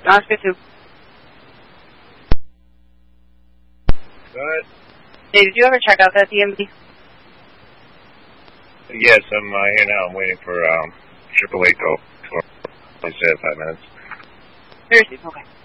Oscar 2. Go ahead. Hey, did you ever check out that DMV? Yes, I'm here now. I'm waiting for AAA call. Please say 5 minutes. Seriously? Okay.